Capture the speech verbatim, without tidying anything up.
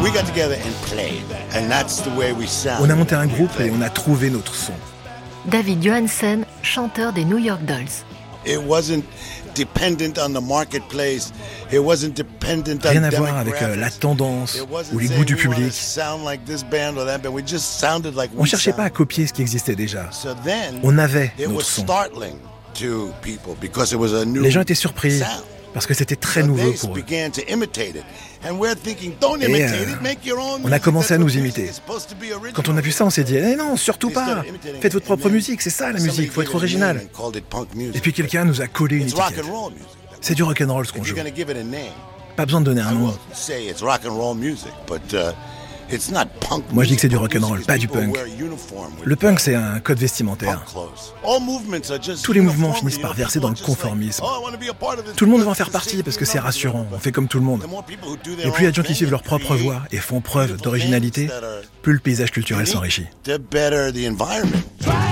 On a monté un groupe et on a trouvé notre son. David Johansen, chanteur des New York Dolls. Rien à voir avec euh, la tendance ou les goûts du public. On ne cherchait pas à copier ce qui existait déjà. On avait notre son. Les gens étaient surpris parce que c'était très nouveau pour eux. Et euh, on a commencé à nous imiter. Quand on a vu ça, on s'est dit eh « non, surtout pas. Faites votre propre musique, c'est ça la musique, il faut être original. » Et puis quelqu'un nous a collé une étiquette. C'est du rock'n'roll ce qu'on joue. Pas besoin de donner un nom. Moi je dis que c'est du rock'n'roll, pas du punk. Le punk c'est un code vestimentaire. Tous les mouvements finissent par verser dans le conformisme. Tout le monde veut en faire partie parce que c'est rassurant, on fait comme tout le monde. Et plus il y a de gens qui suivent leur propre voie et font preuve d'originalité, plus le paysage culturel s'enrichit.